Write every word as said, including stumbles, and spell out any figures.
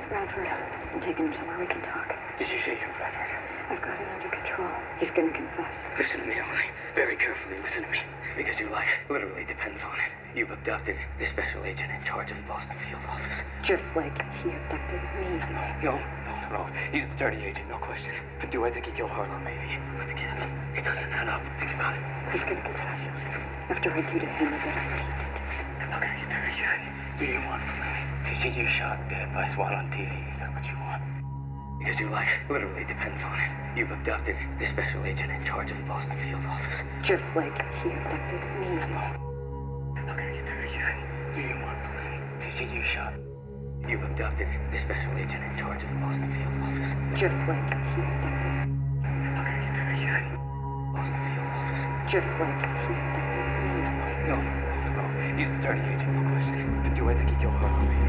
with Bradford. I'm taking him somewhere we can talk. Did you say you're Bradford? I've got it under control. He's gonna confess. Listen to me, Emily. Very carefully listen to me. Because your life literally depends on it. You've abducted the special agent in charge of the Boston field office. Just like he abducted me. No, no, no, no. He's the dirty agent, no question. But do I think he killed Harlow? Maybe. But again, it doesn't add up. Think about it. He's gonna confess, you'll see. After I do to him, I bet I what he did to me. I'm not gonna get through to you. Do you want from me? To see you shot dead by SWAT on T V? Is that what you want? Because your life literally depends on it. You've abducted the special agent in charge of the Boston field office. Just like he abducted me. No. I'm not gonna get through to you. Do you want from me? To see you shot. You've abducted the special agent in charge of the Boston field office. Just like he abducted me. I'm not gonna get through to you. Boston field office. Just like he abducted me. No, no, no. He's the dirty agent, no question. And do I think he killed Harlow?